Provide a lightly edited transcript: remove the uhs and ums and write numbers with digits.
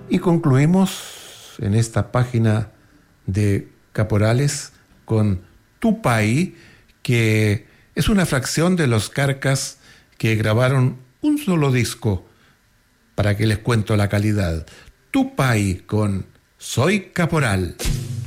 Y concluimos en esta página de Caporales con Tupaí, que es una fracción de los Carcas que grabaron un solo disco. ¿Para qué les cuento la calidad? Tupaí con Soy Caporal.